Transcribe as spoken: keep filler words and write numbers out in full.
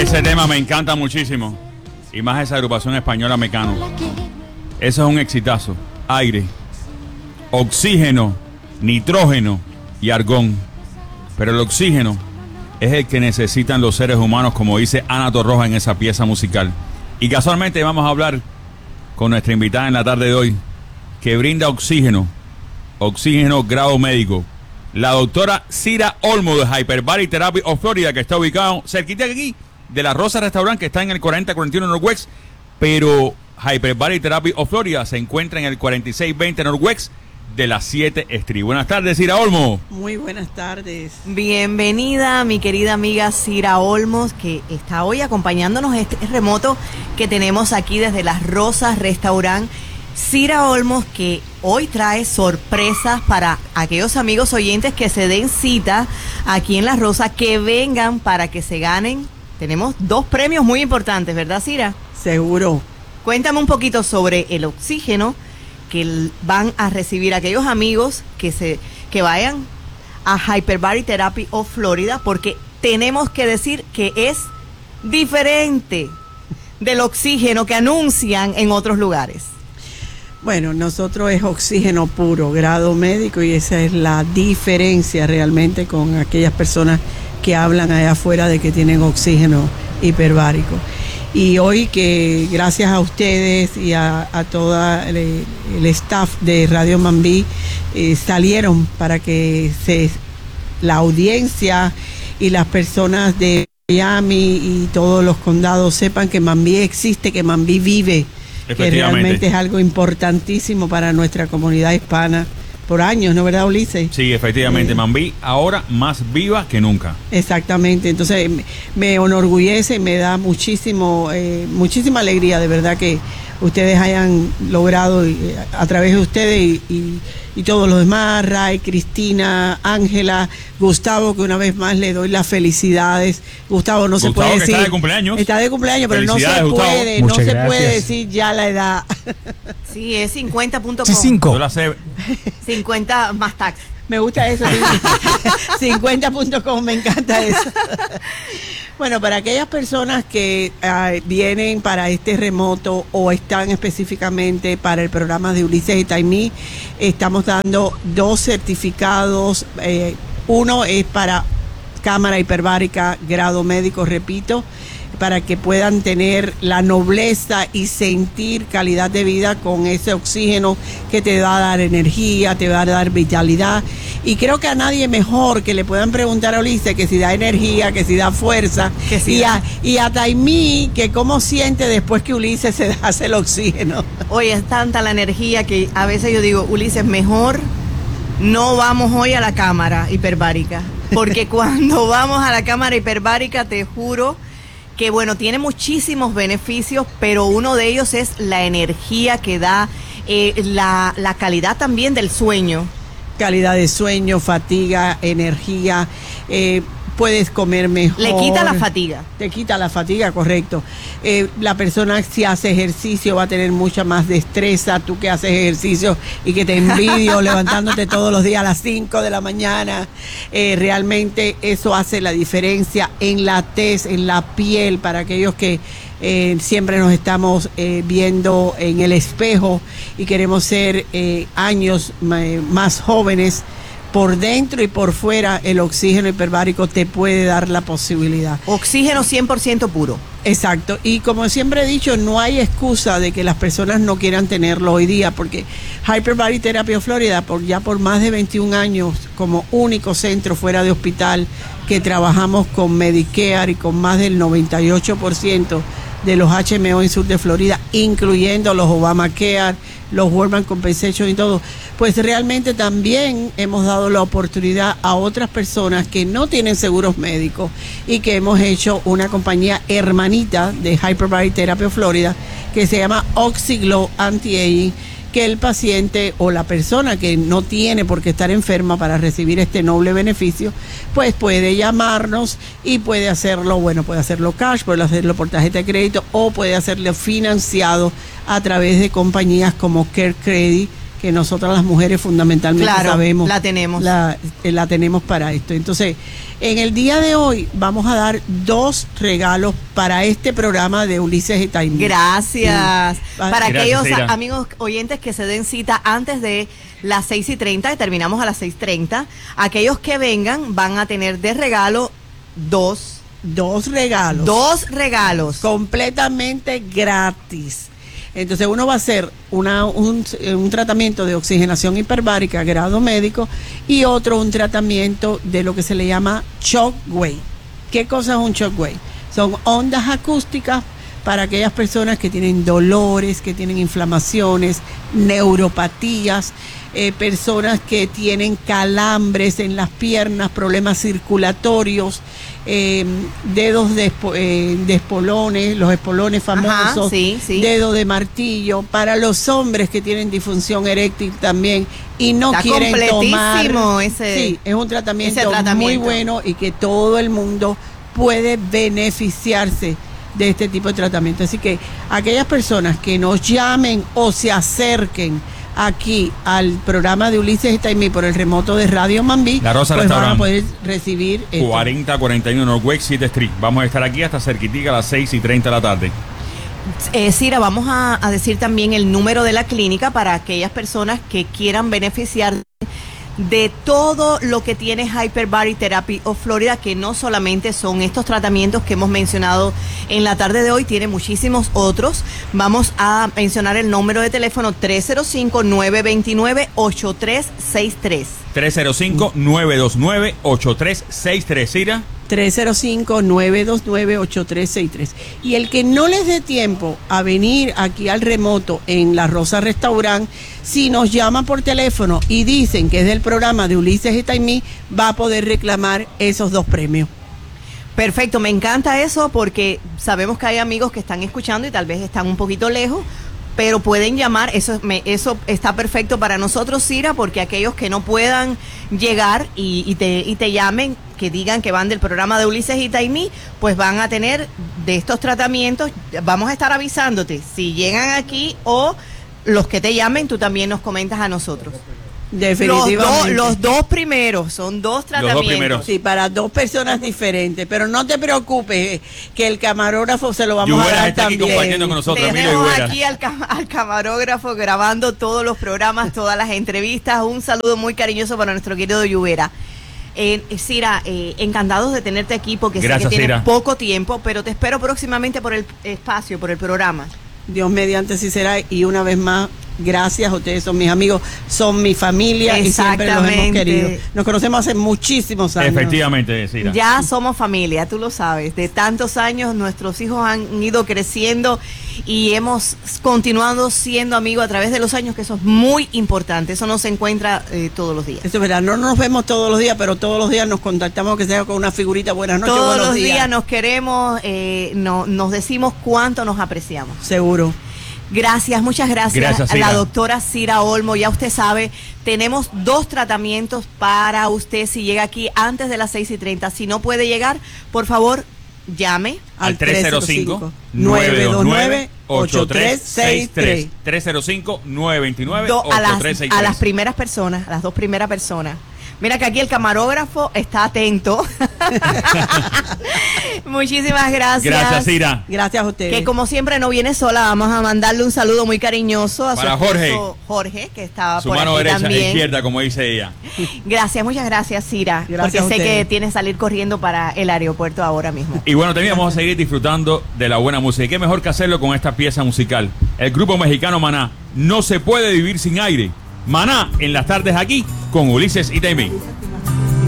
Ese tema me encanta muchísimo. Y más esa agrupación española Mecano. Eso es un exitazo. Aire, oxígeno, nitrógeno y argón. Pero el oxígeno es el que necesitan los seres humanos, como dice Ana Torroja en esa pieza musical. Y casualmente vamos a hablar con nuestra invitada en la tarde de hoy, que brinda oxígeno, oxígeno grado médico. La doctora Cira Olmo de Hyperbaric Therapy of Florida, que está ubicado cerquita de aquí, de la Rosa Restaurant, que está en el cuarenta cuarenta y uno Northwest, pero Hyperbaric Therapy of Florida se encuentra en el cuarenta y seis veinte Northwest de las siete Street. Buenas tardes, Cira Olmo. Muy buenas tardes. Bienvenida, mi querida amiga Cira Olmos, que está hoy acompañándonos este remoto que tenemos aquí desde las Rosas Restaurant. Cira Olmos, que hoy trae sorpresas para aquellos amigos oyentes que se den cita aquí en La Rosa, que vengan para que se ganen. Tenemos dos premios muy importantes, ¿verdad, Cira? Seguro. Cuéntame un poquito sobre el oxígeno que van a recibir aquellos amigos que se que vayan a Hyperbaric Therapy of Florida, porque tenemos que decir que es diferente del oxígeno que anuncian en otros lugares. Bueno, nosotros es oxígeno puro, grado médico, y esa es la diferencia realmente con aquellas personas que hablan allá afuera de que tienen oxígeno hiperbárico. Y hoy que gracias a ustedes y a, a todo el, el staff de Radio Mambí eh, salieron para que se, la audiencia y las personas de Miami y todos los condados sepan que Mambí existe, que Mambí vive, que realmente es algo importantísimo para nuestra comunidad hispana por años, ¿no, verdad, Ulises? Sí, efectivamente, eh, Mambí ahora más viva que nunca. Exactamente, entonces me enorgullece y me da muchísimo, eh, muchísima alegría, de verdad, que ustedes hayan logrado, eh, a través de ustedes y, y, y todos los demás, Ray, Cristina, Ángela, Gustavo, que una vez más le doy las felicidades. Gustavo, no Gustavo, se puede que decir. Está de cumpleaños. Está de cumpleaños, pero no se Gustavo. puede, Muchas no se gracias. puede decir ya la edad. Sí, es cincuenta punto Sí, com. cinco. Yo la sé. cincuenta más tax. Me gusta eso. cincuenta punto com, me encanta eso. Bueno, para aquellas personas que uh, vienen para este remoto o están específicamente para el programa de Ulises y Taimí, estamos dando dos certificados. Eh, uno es para cámara hiperbárica grado médico, repito, para que puedan tener la nobleza y sentir calidad de vida con ese oxígeno que te va a dar energía, te va a dar vitalidad. Y creo que a nadie mejor que le puedan preguntar a Ulises que si da energía, que si da fuerza, que si y, da. A, y a Taimí que cómo siente después que Ulises se hace el oxígeno. Oye, es tanta la energía que a veces yo digo, Ulises, mejor no vamos hoy a la cámara hiperbárica, porque cuando vamos a la cámara hiperbárica, te juro que bueno, tiene muchísimos beneficios, pero uno de ellos es la energía que da, eh, la, la calidad también del sueño. Calidad de sueño, fatiga, energía, eh, puedes comer mejor. Le quita la fatiga. Te quita la fatiga, correcto. Eh, la persona si hace ejercicio va a tener mucha más destreza. Tú que haces ejercicio y que te envidio levantándote todos los días a las cinco de la mañana, eh, realmente eso hace la diferencia en la tez, en la piel, para aquellos que eh, siempre nos estamos eh, viendo en el espejo y queremos ser eh, años eh, más jóvenes. Por dentro y por fuera, el oxígeno hiperbárico te puede dar la posibilidad. Oxígeno cien por ciento puro. Exacto. Y como siempre he dicho, no hay excusa de que las personas no quieran tenerlo hoy día, porque Hyperbaric Therapy of Florida, por ya por más de veintiún años, como único centro fuera de hospital, que trabajamos con Medicare y con más del noventa y ocho por ciento de los H M O en sur de Florida, incluyendo los Obamacare, los Workman Compensation y todo, pues realmente también hemos dado la oportunidad a otras personas que no tienen seguros médicos y que hemos hecho una compañía hermanita de Hyperbaric Therapy of Florida que se llama Oxyglow Anti-Aging, que el paciente o la persona que no tiene por qué estar enferma para recibir este noble beneficio, pues puede llamarnos y puede hacerlo, bueno, puede hacerlo cash, puede hacerlo por tarjeta de crédito o puede hacerlo financiado a través de compañías como Care Credit, que que nosotras las mujeres fundamentalmente Claro, sabemos. la tenemos. La, eh, la tenemos para esto. Entonces, en el día de hoy vamos a dar dos regalos para este programa de Ulises y Taimí. Gracias. Sí. Para Gracias, aquellos Ira. amigos oyentes que se den cita antes de las seis y treinta, y terminamos a las seis treinta, aquellos que vengan van a tener de regalo dos, Dos regalos. dos regalos. Completamente gratis. Entonces uno va a hacer una, un, un tratamiento de oxigenación hiperbárica grado médico y otro un tratamiento de lo que se le llama Shockwave. ¿Qué cosa es un Shockwave? Son ondas acústicas para aquellas personas que tienen dolores, que tienen inflamaciones, neuropatías, eh, personas que tienen calambres en las piernas, problemas circulatorios, eh, dedos de, espo- eh, de espolones, los espolones famosos, Ajá, sí, sí. dedo de martillo, para los hombres que tienen disfunción eréctil también y no Está quieren tomar. completísimo ese- sí, es un tratamiento, ese tratamiento. muy bueno y que todo el mundo puede beneficiarse de este tipo de tratamiento. Así que aquellas personas que nos llamen o se acerquen aquí al programa de Ulises y Taimí por el remoto de Radio Mambí, La Rosa pues van a Restaurant. poder recibir esto. cuarenta cuarenta y uno Northwest siete Street. Vamos a estar aquí hasta cerquitica a las seis y treinta de la tarde. Eh, Cira, vamos a, a decir también el número de la clínica para aquellas personas que quieran beneficiar de todo lo que tiene Hyperbaric Therapy of Florida, que no solamente son estos tratamientos que hemos mencionado en la tarde de hoy, tiene muchísimos otros. Vamos a mencionar el número de teléfono tres cero cinco, nueve dos nueve, ocho tres seis tres. tres cero cinco, nueve dos nueve, ocho tres seis tres. Cira. tres cero cinco, nueve dos nueve, ocho tres seis tres. Y el que no les dé tiempo a venir aquí al remoto en La Rosa Restaurant, si nos llama por teléfono y dicen que es del programa de Ulises y Taimí, va a poder reclamar esos dos premios. Perfecto, me encanta eso porque sabemos que hay amigos que están escuchando y tal vez están un poquito lejos, pero pueden llamar. Eso, me, eso está perfecto para nosotros, Cira, porque aquellos que no puedan llegar y, y, te, y te llamen, que digan que van del programa de Ulises y Taimí, pues van a tener de estos tratamientos. Vamos a estar avisándote si llegan aquí, o los que te llamen, tú también nos comentas a nosotros. Los, Definitivamente. do- los dos primeros, son dos tratamientos. primeros. Sí, para dos personas diferentes, pero no te preocupes, que el camarógrafo se lo vamos a Lluveras dar está aquí también. compartiendo con nosotros. Emilio Tenemos Lluveras. aquí al, cam- al camarógrafo grabando todos los programas, todas las entrevistas. Un saludo muy cariñoso para nuestro querido Lluvera. Eh, Cira, eh, encantados de tenerte aquí porque Gracias, sé que tienes Cira. poco tiempo, pero te espero próximamente por el espacio, por el programa. Dios mediante sí será, y una vez más, gracias, ustedes son mis amigos, son mi familia y siempre los hemos Exactamente. querido. Nos conocemos hace muchísimos años. Efectivamente, Cira. Ya somos familia, tú lo sabes. De tantos años nuestros hijos han ido creciendo y hemos continuado siendo amigos a través de los años, que eso es muy importante. Eso no se encuentra eh, todos los días. Eso es verdad, no nos vemos todos los días, pero todos los días nos contactamos, que sea con una figurita, buenas noches, Todos buenos los días. días nos queremos, eh, no, nos decimos cuánto nos apreciamos. Seguro. Gracias, muchas gracias, Gracias, a Cira. la doctora Cira Olmo. Ya usted sabe, tenemos dos tratamientos para usted si llega aquí antes de las seis y treinta. Si no puede llegar, por favor, llame. Al tres cero cinco, nueve dos nueve, ocho tres seis tres. tres cero cinco, nueve dos nueve, Do- a, ocho las, tres seis a tres. las primeras personas, a las dos primeras personas. Mira que aquí el camarógrafo está atento. Muchísimas gracias. Gracias, Cira. Gracias a ustedes. Que como siempre no viene sola, vamos a mandarle un saludo muy cariñoso a Para su esposo, Jorge. Jorge, que estaba Su por mano aquí derecha, también. izquierda, como dice ella. Gracias, muchas gracias, Cira. Gracias porque a sé ustedes. que tienes que salir corriendo para el aeropuerto ahora mismo. Y bueno, también vamos a seguir disfrutando de la buena música. Y qué mejor que hacerlo con esta pieza musical. El grupo mexicano Maná. No se puede vivir sin aire. Maná en las tardes aquí con Ulises y Taimí.